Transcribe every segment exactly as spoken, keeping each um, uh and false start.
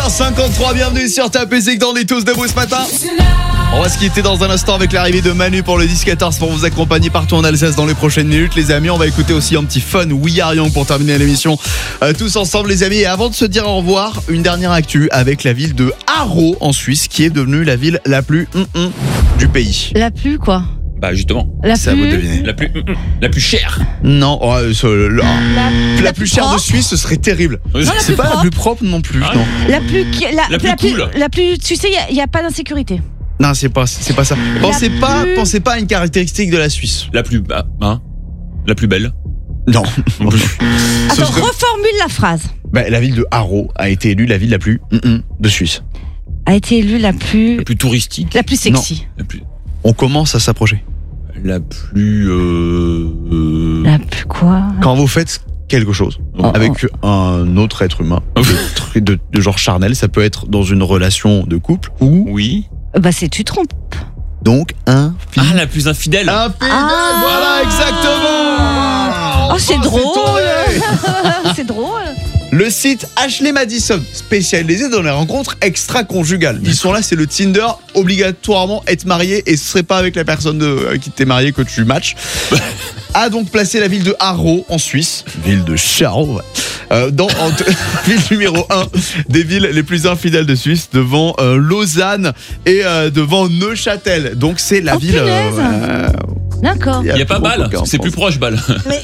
heures cinquante-trois, bienvenue sur Ta Musique dans les tous debout ce matin. On va se quitter dans un instant avec l'arrivée de Manu pour le dix quatorze pour vous accompagner partout en Alsace dans les prochaines minutes les amis. On va écouter aussi un petit fun We Are Young pour terminer l'émission euh, tous ensemble les amis. Et avant de se dire au revoir, une dernière actu avec la ville de Haro en Suisse qui est devenue la ville la plus hum, hum, du pays. La plus quoi? Bah justement, La C'est à vous de plus deviner. la plus hum, hum, la plus chère. Non, oh, euh, ce- la, la, la plus chère de propre. Suisse ce serait terrible. Non, la C'est plus pas la propre. plus propre non plus, Ah, non. La plus qui- la, La plus cool. la plus tu sais il y, y a pas d'insécurité. Non, c'est pas, c'est pas ça. Pensez La pas, plus- pensez pas à une caractéristique de la Suisse. La plus bah, hein La plus belle. Non. Non plus. Ce Attends, serait- reformule la phrase. Bah, la ville de Haro a été élue la ville la plus hum, hum, de Suisse. A été élue la plus La plus touristique. la plus sexy. La plus On commence à s'approcher. la plus euh, euh, La plus quoi? Quand vous faites quelque chose Oh, avec un autre être humain de, tr- de, de genre charnel, ça peut être dans une relation de couple ou Oui. Bah c'est tu trompes. donc un Ah, la plus infidèle. infidèle. Ah. Voilà, exactement. Oh c'est Oh, drôle. tombé. C'est drôle. Le site Ashley Madison, spécialisé dans les rencontres extra-conjugales. Ils sont là, c'est le Tinder, obligatoirement être marié et ce serait pas avec la personne de, avec qui t'es marié que tu matches. A donc placé la ville de Haro en Suisse, ville de Charo, ouais, euh, dans en t- ville numéro un des villes les plus infidèles de Suisse, devant euh, Lausanne et euh, devant Neuchâtel. Donc c'est la Oh, ville. punaise. euh, D'accord. Il y a pas plus gros Bâle, coquin en c'est plus France. proche Bâle. Mais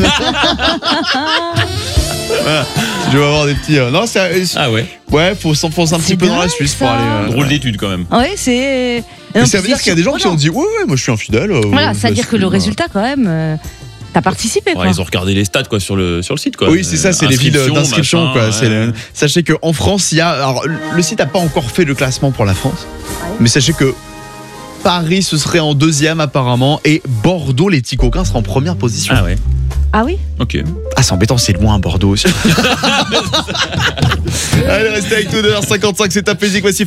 Voilà. Je vais avoir des petits. euh, non, c'est, Ah ouais. ouais, faut s'enfoncer un C'est petit peu dans la dingue, Suisse ça. pour aller. euh, Drôle d'étude quand même. ouais, c'est Mais Non, ça veut puis dire c'est qu'il y a des gens qui ont surprenant. dit ouais, ouais, moi je suis infidèle. euh, Voilà, ouais, ça veut je dire que suis, le euh, résultat quand même euh, t'as participé quoi. Ouais, ils ont regardé les stats quoi sur le sur le site quoi. Oui, c'est ça, c'est les villes Inscription, d'inscription. machin, Quoi. ouais. C'est le- Sachez qu'en France, il y a. Alors, le site n'a pas encore fait le classement pour la France, mais sachez que Paris, ce serait en deuxième apparemment, et Bordeaux, les petits coquins, sera en première position. Ah ouais. Ah oui. Ok. Ah, c'est embêtant, c'est loin Bordeaux aussi. Allez, restez avec nous, deux heures cinquante-cinq, c'est Ta Musique, voici